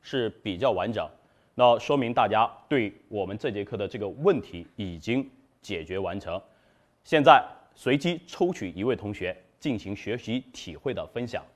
是比较完整，那说明大家对我们这节课的这个问题已经解决完成。现在随机抽取一位同学进行学习体会的分享。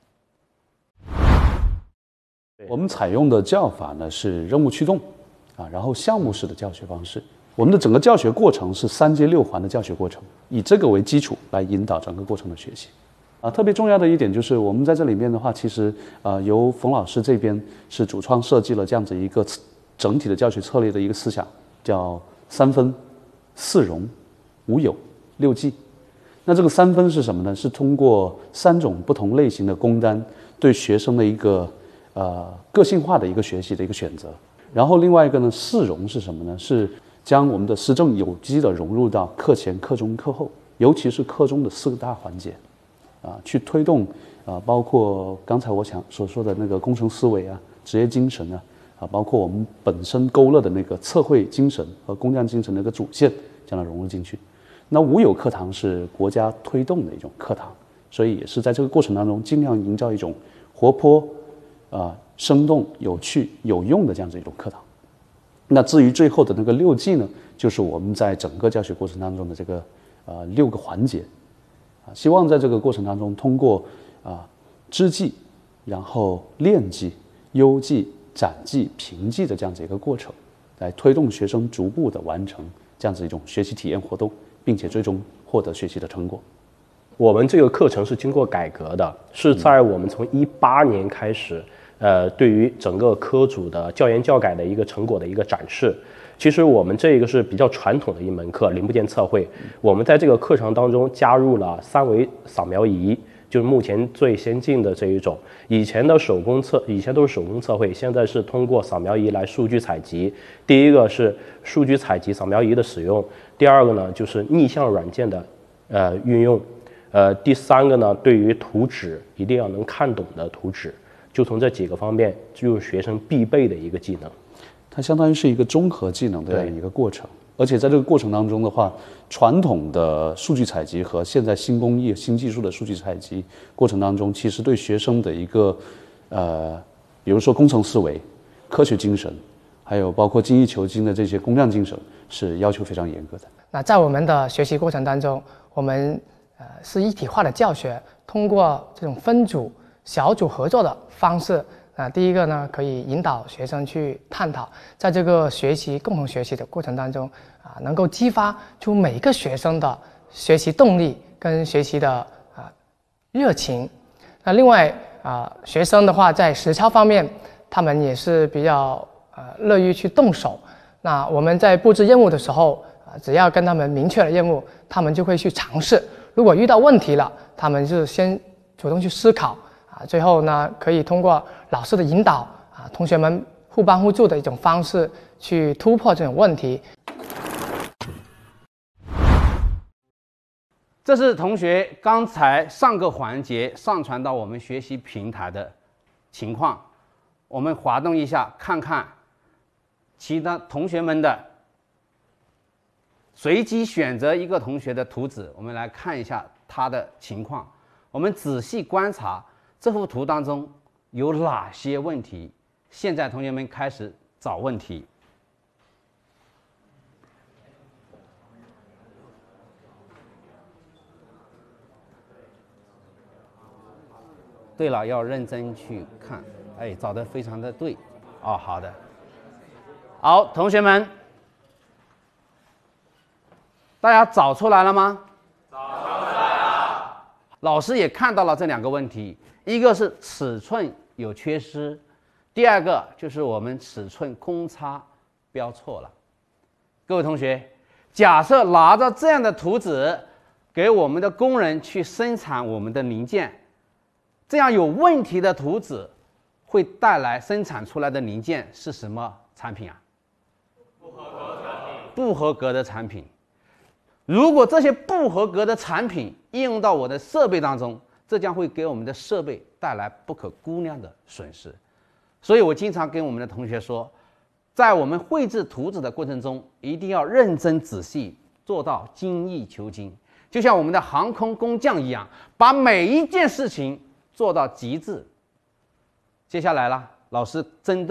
我们采用的教法呢是任务驱动然后项目式的教学方式。我们的整个教学过程是3阶6环的教学过程，以这个为基础来引导整个过程的学习。特别重要的一点就是我们在这里面的话，其实由冯老师这边是主创设计了这样子一个整体的教学策略的一个思想，叫3分、4融、5有、6记。那这个3分是什么呢？是通过3种不同类型的工单对学生的一个个性化的一个学习的一个选择。然后另外一个呢，4融是什么呢？是将我们的思政有机的融入到课前、课中、课后，尤其是课中的4个大环节，去推动包括刚才我所说的那个工程思维职业精神包括我们本身勾勒的那个测绘精神和工匠精神的一个主线，将它融入进去。那5有课堂是国家推动的一种课堂，所以也是在这个过程当中尽量营造一种活泼、生动、有趣、有用的这样子一种课堂。那至于最后的那个6记呢，就是我们在整个教学过程当中的这个6个环节，希望在这个过程当中通过知记，然后练记、优记、展记、评记的这样子一个过程，来推动学生逐步的完成这样子一种学习体验活动，并且最终获得学习的成果。 我们这个课程是经过改革的，是在我们从18年开始，对于整个科组的教研教改的一个成果的一个展示。其实我们这个是比较传统的一门课，零部件测绘。我们在这个课程当中加入了3维扫描仪，就是目前最先进的这一种。以前都是手工测绘，现在是通过扫描仪来数据采集。第一个是数据采集扫描仪的使用，第二个呢就是逆向软件的运用。第3个呢，对于图纸一定要能看懂的图纸，就从这几个方面，就是学生必备的一个技能。 它相当于是一个综合技能的一个过程，而且在这个过程当中的话，传统的数据采集和现在新工艺、新技术的数据采集过程当中，其实对学生的一个比如说工程思维、科学精神，还有包括精益求精的这些工匠精神，是要求非常严格的。 那在我们的学习过程当中，我们是一体化的教学，通过这种分组、小组合作的方式。第一个呢，可以引导学生去探讨，在这个共同学习的过程当中，能够激发出每个学生的学习动力跟学习的热情。那另外学生的话，在实操方面，他们也是比较乐于去动手。那我们在布置任务的时候，只要跟他们明确了任务，他们就会去尝试。如果遇到问题了，他们就先主动去思考。最后呢，可以通过老师的引导同学们互帮互助的一种方式去突破这种问题。 这是同学刚才上个环节上传到我们学习平台的情况，我们滑动一下，看看其他同学们的，随机选择一个同学的图纸，我们来看一下他的情况。我们仔细观察这幅图当中有哪些问题？现在同学们开始找问题。对了，要认真去看。找得非常的对。好的。好，同学们，大家找出来了吗？找出来了。老师也看到了这2个问题。一个是尺寸有缺失，第2个就是我们尺寸公差标错了。各位同学，假设拿着这样的图纸给我们的工人去生产我们的零件，这样有问题的图纸会带来生产出来的零件是什么产品啊？不合格的产品。如果这些不合格的产品应用到我的设备当中，这将会给我们的设备带来不可估量的损失。所以我经常跟我们的同学说，在我们绘制图纸的过程中，一定要认真仔细，做到精益求精，就像我们的航空工匠一样，把每一件事情做到极致。接下来了，老师针对